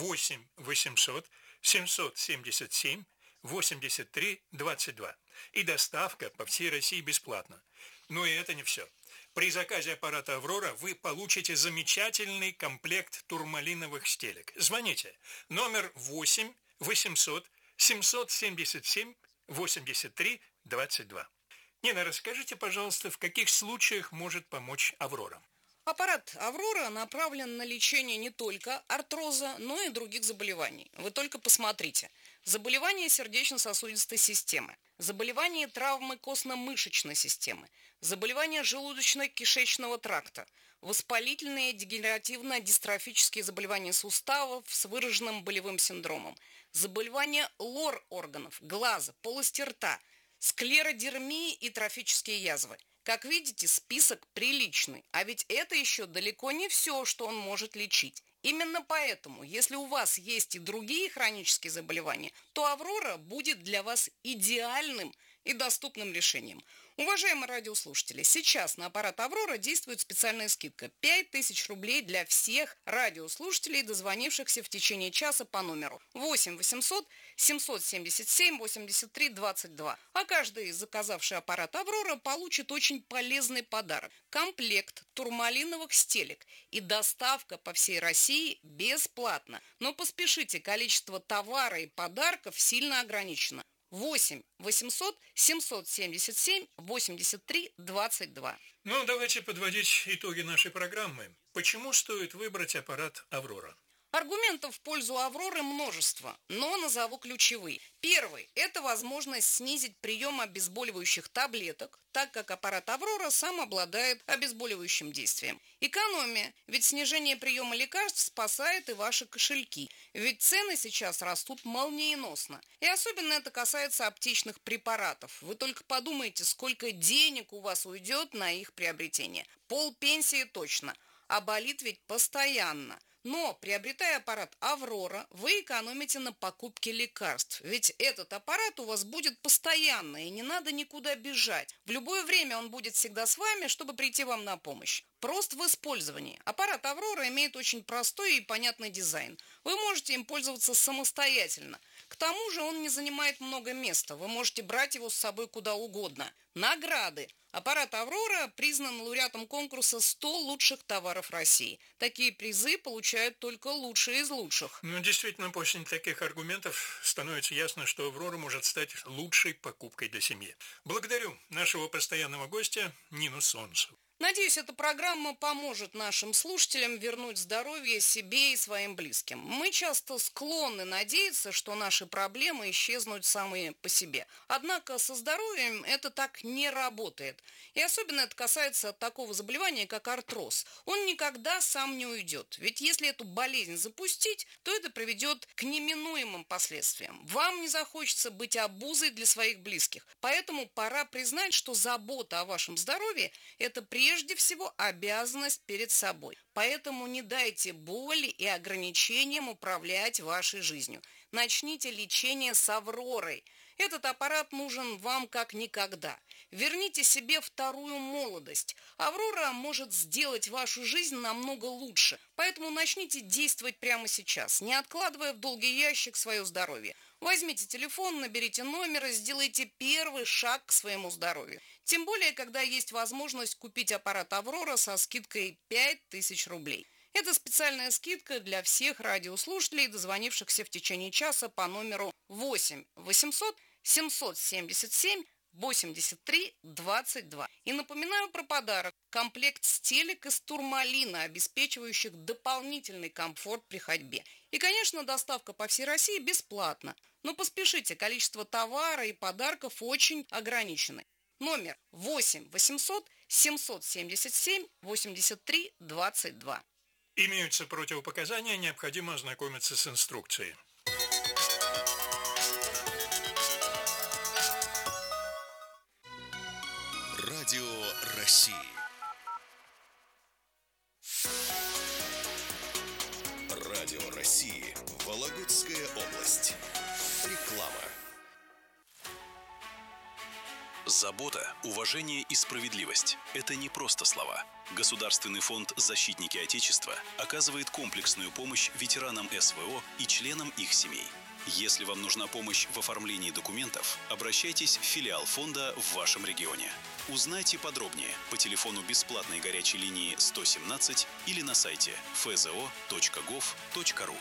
8 800 777 83 22. И доставка по всей России бесплатна. Но и это не все. При заказе аппарата «Аврора» вы получите замечательный комплект турмалиновых стелек. Звоните. Номер 8 800 777 83 22. Нина, расскажите, пожалуйста, в каких случаях может помочь «Аврора»? Аппарат «Аврора» направлен на лечение не только артроза, но и других заболеваний. Вы только посмотрите. Заболевания сердечно-сосудистой системы, заболевания травмы костно-мышечной системы, заболевания желудочно-кишечного тракта, воспалительные дегенеративно-дистрофические заболевания суставов с выраженным болевым синдромом, заболевания лор-органов, глаза, полости рта, склеродермии и трофические язвы, Как видите, список приличный, а ведь это еще далеко не все, что он может лечить. Именно поэтому, если у вас есть и другие хронические заболевания, то «Аврора» будет для вас идеальным и доступным решением. Уважаемые радиослушатели, сейчас на аппарат «Аврора» действует специальная скидка – 5000 рублей для всех радиослушателей, дозвонившихся в течение часа по номеру 8 800 777 83 22. А каждый, заказавший аппарат «Аврора», получит очень полезный подарок – комплект турмалиновых стелек и доставка по всей России бесплатно. Но поспешите, количество товара и подарков сильно ограничено. 8 800 777 83 22. Ну, давайте подводить итоги нашей программы. Почему стоит выбрать аппарат «Аврора»? Аргументов в пользу «Авроры» множество, но назову ключевые. Первый – это возможность снизить прием обезболивающих таблеток, так как аппарат «Аврора» сам обладает обезболивающим действием. Экономия, ведь снижение приема лекарств спасает и ваши кошельки, ведь цены сейчас растут молниеносно. И особенно это касается аптечных препаратов. Вы только подумайте, сколько денег у вас уйдет на их приобретение. Полпенсии точно, а болит ведь постоянно. Но, приобретая аппарат «Аврора», вы экономите на покупке лекарств. Ведь этот аппарат у вас будет постоянно, и не надо никуда бежать. В любое время он будет всегда с вами, чтобы прийти вам на помощь. Прост в использовании. Аппарат «Аврора» имеет очень простой и понятный дизайн. Вы можете им пользоваться самостоятельно. К тому же он не занимает много места. Вы можете брать его с собой куда угодно. Награды. Аппарат «Аврора» признан лауреатом конкурса «100 лучших товаров России». Такие призы получают только лучшие из лучших. Ну, действительно, после таких аргументов становится ясно, что «Аврора» может стать лучшей покупкой для семьи. Благодарю нашего постоянного гостя Нину Солнцеву. Надеюсь, эта программа поможет нашим слушателям вернуть здоровье себе и своим близким. Мы часто склонны надеяться, что наши проблемы исчезнут сами по себе. Однако со здоровьем это так не работает. И особенно это касается такого заболевания, как артроз. Он никогда сам не уйдет. Ведь если эту болезнь запустить, то это приведет к неминуемым последствиям. Вам не захочется быть обузой для своих близких. Поэтому пора признать, что забота о вашем здоровье – это прежде всего обязанность перед собой. Поэтому не дайте боли и ограничениям управлять вашей жизнью. Начните лечение с «Авророй». Этот аппарат нужен вам как никогда. Верните себе вторую молодость. «Аврора» может сделать вашу жизнь намного лучше. Поэтому начните действовать прямо сейчас, не откладывая в долгий ящик свое здоровье. Возьмите телефон, наберите номер и сделайте первый шаг к своему здоровью. Тем более, когда есть возможность купить аппарат «Аврора» со скидкой 5000 рублей. Это специальная скидка для всех радиослушателей, дозвонившихся в течение часа по номеру 8 800 777 83 22. И напоминаю про подарок. Комплект стелек из турмалина, обеспечивающих дополнительный комфорт при ходьбе. И, конечно, доставка по всей России бесплатна. Но поспешите, количество товара и подарков очень ограничено. Номер 8 800 777 83 22. Имеются противопоказания, необходимо ознакомиться с инструкцией. Радио России. Радио России. Вологодская область. Реклама. Забота, уважение и справедливость – это не просто слова. Государственный фонд «Защитники Отечества» оказывает комплексную помощь ветеранам СВО и членам их семей. Если вам нужна помощь в оформлении документов, обращайтесь в филиал фонда в вашем регионе. Узнайте подробнее по телефону бесплатной горячей линии 117 или на сайте fzo.gov.ru.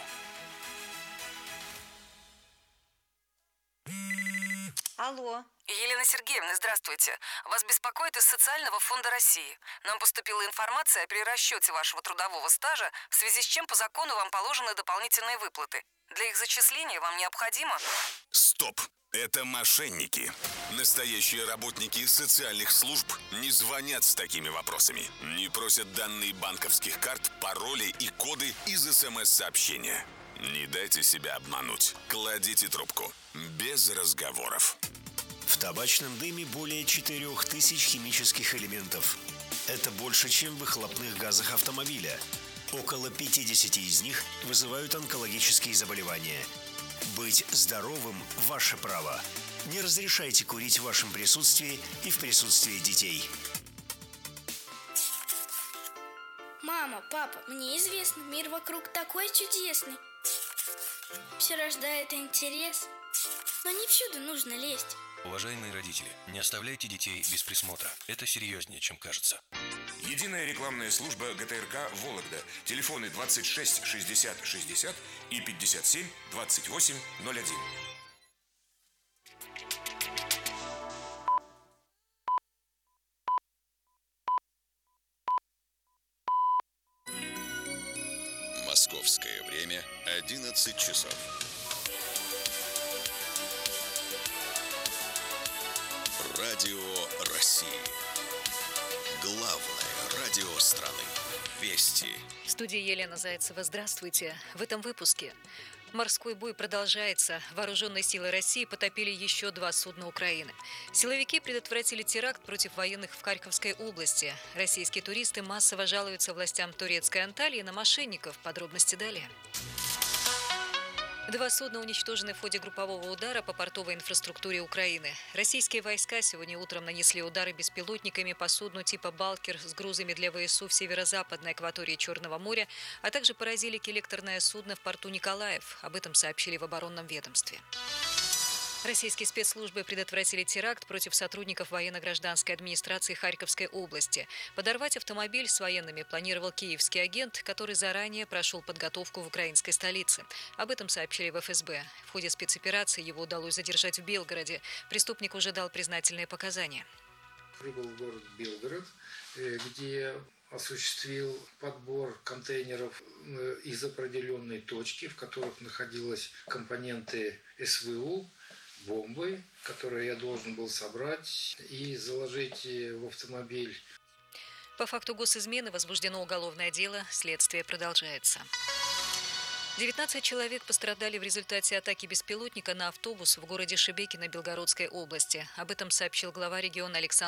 Алло. Елена Сергеевна, здравствуйте. Вас беспокоит из Социального фонда России. Нам поступила информация о перерасчете вашего трудового стажа, в связи с чем по закону вам положены дополнительные выплаты. Для их зачисления вам необходимо... Стоп! Это мошенники. Настоящие работники социальных служб не звонят с такими вопросами. Не просят данные банковских карт, пароли и коды из СМС-сообщения. Не дайте себя обмануть. Кладите трубку. Без разговоров. В табачном дыме более 4000 химических элементов. Это больше, чем в выхлопных газах автомобиля. Около 50 из них вызывают онкологические заболевания. Быть здоровым – ваше право. Не разрешайте курить в вашем присутствии и в присутствии детей. Мама, папа, мне известно, мир вокруг такой чудесный. Все рождает интерес, но не всюду нужно лезть. Уважаемые родители, не оставляйте детей без присмотра. Это серьезнее, чем кажется. Единая рекламная служба ГТРК «Вологда». Телефоны 26 60 60 и 57 28 01. Московское время 11 часов. Радио России. Главное радио страны. Вести. В студии Елена Зайцева. Здравствуйте. В этом выпуске. Морской бой продолжается. Вооруженные силы России потопили еще 2 судна Украины. Силовики предотвратили теракт против военных в Харьковской области. Российские туристы массово жалуются властям турецкой Анталии на мошенников. Подробности далее. 2 судна уничтожены в ходе группового удара по портовой инфраструктуре Украины. Российские войска сегодня утром нанесли удары беспилотниками по судну типа «Балкер» с грузами для ВСУ в северо-западной акватории Черного моря, а также поразили коллекторное судно в порту Николаев. Об этом сообщили в оборонном ведомстве. Российские спецслужбы предотвратили теракт против сотрудников военно-гражданской администрации Харьковской области. Подорвать автомобиль с военными планировал киевский агент, который заранее прошел подготовку в украинской столице. Об этом сообщили в ФСБ. В ходе спецоперации его удалось задержать в Белгороде. Преступник уже дал признательные показания. Прибыл в город Белгород, где осуществил подбор контейнеров из определенной точки, в которых находились компоненты СВУ, бомбы, которые я должен был собрать и заложить в автомобиль. По факту госизмены возбуждено уголовное дело, следствие продолжается. 19 человек пострадали в результате атаки беспилотника на автобус в городе Шебекино Белгородской области. Об этом сообщил глава региона Александр